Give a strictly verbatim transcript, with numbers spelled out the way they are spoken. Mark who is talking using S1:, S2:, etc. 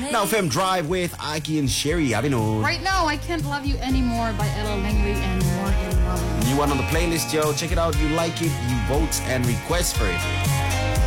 S1: Now, Fem Drive with Aki and Sherry. Abino.
S2: Right now, I Can't Love You Anymore by Ella Langley and Morgan Wallen.
S1: New one on the playlist, yo. Check it out. You like it, you vote and request for it.